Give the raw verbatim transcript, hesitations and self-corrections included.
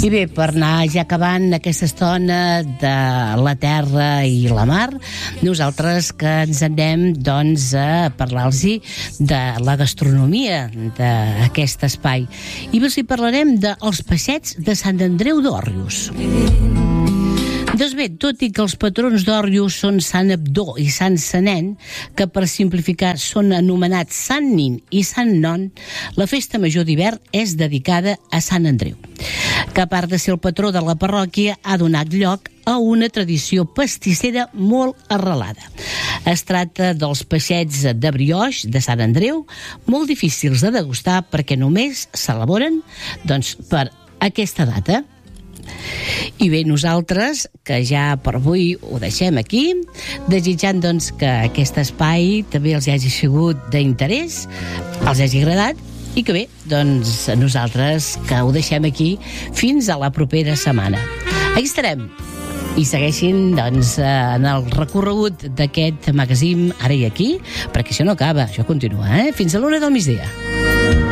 I bé, per anar ja acabant aquesta estona de la terra i la mar, nosaltres que ens anem doncs a parlar-los de la gastronomia d'aquest espai. I us hi parlarem dels peixets de Sant Andreu d'Òrrius. Doncs bé, tot i que els patrons d'Òrrius són Sant Abdó i Sant Senén, que per simplificar són anomenats Sant Nin i Sant Non, la festa major d'hivern és dedicada a Sant Andreu, que a part de ser el patró de la parròquia ha donat lloc a una tradició pastissera molt arrelada. Es tracta dels peixets de brioix de Sant Andreu, molt difícils de degustar perquè només s'elaboren doncs, per aquesta data. I bé, nosaltres, que ja per avui ho deixem aquí, desitjant doncs, que aquest espai també els hagi sigut d'interès, els hagi agradat, i que bé, doncs nosaltres que ho deixem aquí fins a la propera setmana. Aquí estarem. I segueixin doncs, en el recorregut d'aquest magazín Ara i Aquí, perquè això no acaba, això continua, eh? Fins a l'una del migdia.